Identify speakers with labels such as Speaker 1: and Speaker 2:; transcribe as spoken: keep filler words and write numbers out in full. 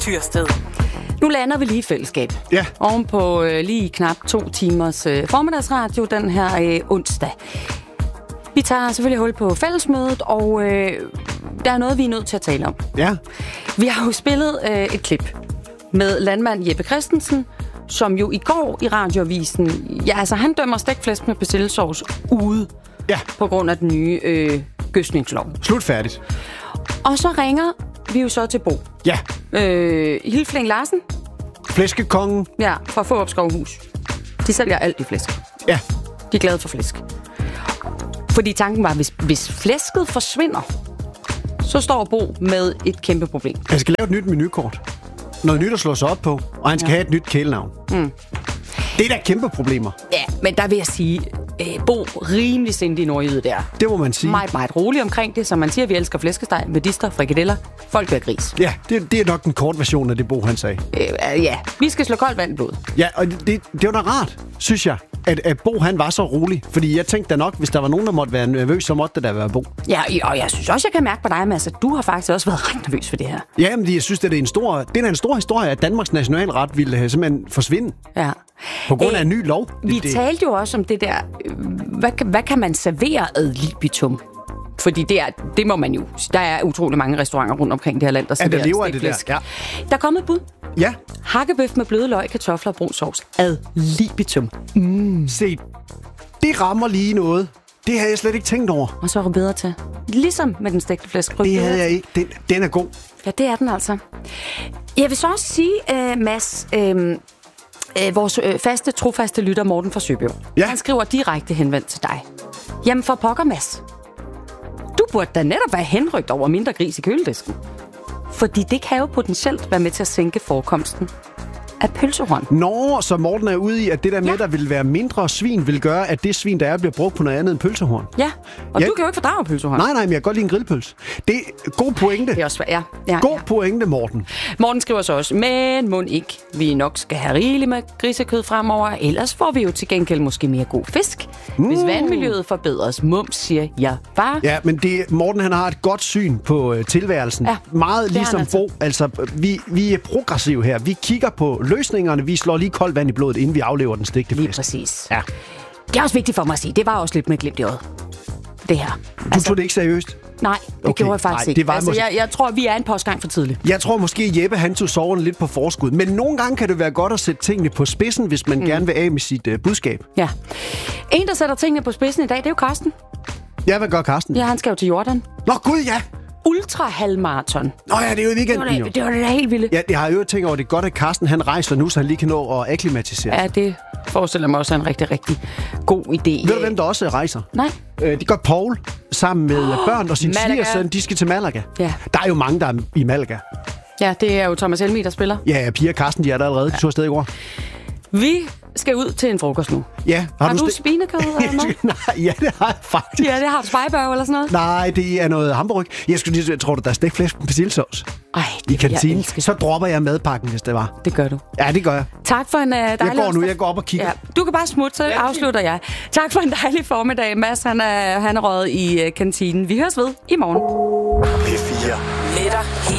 Speaker 1: Tyrsted.
Speaker 2: Nu lander vi lige i fællesskab.
Speaker 3: Ja.
Speaker 2: Oven på øh, lige knap to timers øh, formiddagsradio den her øh, onsdag. Vi tager selvfølgelig hul på fællesmødet, og øh, der er noget, vi er nødt til at tale om.
Speaker 3: Ja.
Speaker 2: Vi har jo spillet øh, et klip med landmand Jeppe Christensen, som jo i går i radioavisen, ja altså han dømmer stegt med persillesauce ude
Speaker 3: Ja.
Speaker 2: på grund af den nye øh, gødsningslov.
Speaker 3: Slut færdigt.
Speaker 2: Og så ringer vi jo så til Bo.
Speaker 3: Ja.
Speaker 2: Øh, Hilfling Larsen,
Speaker 3: Flæskekongen.
Speaker 2: ja, fra Fårup Skovhus. De sælger alt i flæsk.
Speaker 3: Ja.
Speaker 2: De er glade for flæsk. Fordi tanken var, hvis, hvis flæsket forsvinder, så står Bo med et kæmpe problem.
Speaker 3: Han skal lave et nyt menukort. Noget nyt at slå sig op på, og han skal ja. have et nyt kælenavn. Mm. Det er da kæmpe problemer.
Speaker 2: Ja, men der vil jeg sige, øh, Bo rimelig sindig nordjyde der.
Speaker 3: Det må man sige.
Speaker 2: Meget, meget rolig omkring det, som man siger, vi elsker flæskesteg, medister, frikadeller, folk vil have gris.
Speaker 3: Ja, det, det er nok den korte version af det, Bo han sagde.
Speaker 2: Øh, ja, vi skal slå koldt vand i blodet.
Speaker 3: Ja, og det, det, det var da rart, synes jeg, at, at Bo han var så rolig. Fordi jeg tænkte da nok, hvis der var nogen, der måtte være nervøs, så måtte det da være Bo.
Speaker 2: Ja, og jeg synes også, jeg kan mærke på dig, Mads, at du har faktisk også været ret nervøs for det her.
Speaker 3: Ja, men jeg synes, det er en stor, det er en stor historie, at Danmarks nationalret ville have simpelthen forsvinde.
Speaker 2: Ja.
Speaker 3: På grund af en ny lov.
Speaker 2: Vi
Speaker 3: det,
Speaker 2: talte jo også om det der, øh, hvad, hvad kan man servere ad libitum? Fordi det, er, det må man jo. Der er utrolig mange restauranter rundt omkring det her land, der serverer
Speaker 3: der lever af det der.
Speaker 2: Ja. Der er kommet et bud.
Speaker 3: Ja.
Speaker 2: Hakkebøf med bløde løg, kartofler og brun sovs ad libitum.
Speaker 3: Mm. Se, det rammer lige noget. Det havde jeg slet ikke tænkt over.
Speaker 2: Og så er du bedre til. Ligesom med den stegte flæsk.
Speaker 3: Det havde jeg ikke. Den, den er god.
Speaker 2: Ja, det er den altså. Jeg vil så også sige, uh, Mads, uh, uh, vores uh, faste, trofaste lytter Morten fra Søby.
Speaker 3: Ja.
Speaker 2: Han skriver direkte henvendt til dig. Jamen for pokker, Mads. Du burde da netop være henrygt over mindre gris i køledisken. Fordi det kan jo potentielt være med til at sænke forekomsten af pølsehorn.
Speaker 3: Nå, så Morten er ude i, at det der med, ja. der vil være mindre svin, vil gøre, at det svin, der er, bliver brugt på noget andet end pølsehorn.
Speaker 2: Ja, og
Speaker 3: ja.
Speaker 2: du kan jo ikke fordrage pølsehorn.
Speaker 3: Nej, nej, men jeg kan godt lide en grillpøls. Det er god pointe.
Speaker 2: Det er også svært, ja. ja
Speaker 3: God
Speaker 2: ja.
Speaker 3: pointe, Morten.
Speaker 2: Morten skriver så også, men må ikke, vi nok skal have rigeligt med grisekød fremover, ellers får vi jo til gengæld måske mere god fisk. Mm. Hvis vandmiljøet forbedres, mums, siger jeg bare.
Speaker 3: Ja, men det, Morten han har et godt syn på øh, tilværelsen.
Speaker 2: Ja,
Speaker 3: meget ligesom
Speaker 2: altså.
Speaker 3: Bo. Altså, vi, vi er progressive her. Vi kigger på løsningerne. Vi slår lige koldt vand i blodet, inden vi aflever den stegte flæsk.
Speaker 2: Lige præcis.
Speaker 3: Ja.
Speaker 2: Det er også vigtigt for mig at sige, det var også lidt med glimt i øjet. Det her.
Speaker 3: Du altså, tog det ikke seriøst?
Speaker 2: Nej, det
Speaker 3: okay.
Speaker 2: gjorde jeg faktisk
Speaker 3: Nej,
Speaker 2: ikke.
Speaker 3: det var
Speaker 2: Altså,
Speaker 3: mås-
Speaker 2: jeg, jeg tror, vi er en postgang for tidligt.
Speaker 3: Jeg tror måske, Jeppe han tog soverne lidt på forskud. Men nogle gange kan det være godt at sætte tingene på spidsen, hvis man mm. gerne vil af med sit uh, budskab.
Speaker 2: Ja. En, der sætter tingene på spidsen i dag, det er jo Karsten.
Speaker 3: Ja, hvad gør Karsten?
Speaker 2: Ja, han skal jo til Jordan.
Speaker 3: Nå, gud ja!
Speaker 2: Ultra-halvmarathon.
Speaker 3: Nå ja, det er jo i weekenden.
Speaker 2: Det var da, det var da helt vildt.
Speaker 3: Ja, jeg har jo tænkt over, det er godt, at Karsten han rejser nu, så han lige kan nå at akklimatisere.
Speaker 2: Ja, det forestiller mig også er en rigtig, rigtig god idé.
Speaker 3: Ved du, hvem der også rejser?
Speaker 2: Nej.
Speaker 3: Øh, det gør Paul sammen med oh, børn og sin svigersøn. De skal til Malaga.
Speaker 2: Ja.
Speaker 3: Der er jo mange, der er i Malaga.
Speaker 2: Ja, det er jo Thomas Helmig, der spiller.
Speaker 3: Ja, Pia og Karsten, de er der allerede. De tog afsted i går.
Speaker 2: Vi skal ud til en frokost nu.
Speaker 3: Ja.
Speaker 2: Har, har du,
Speaker 3: du
Speaker 2: st- spinekød eller noget?
Speaker 3: Nej, ja, det har jeg faktisk.
Speaker 2: Ja, det har du spejbørg eller sådan noget?
Speaker 3: Nej, det er noget hamburg. Jeg skulle lige, tror du, der er stegt flæsk med persillesauce
Speaker 2: Ej,
Speaker 3: i kantinen? Så dropper jeg madpakken, hvis det var.
Speaker 2: Det gør du.
Speaker 3: Ja, det gør jeg.
Speaker 2: Tak for en uh, dejlig...
Speaker 3: Jeg går nu, jeg går op og kigger.
Speaker 2: Ja, du kan bare smutte, så ja, afslutter jeg. Tak for en dejlig formiddag. Mads, han er, han er røget i uh, kantinen. Vi høres ved i morgen.
Speaker 1: P fire. Netter.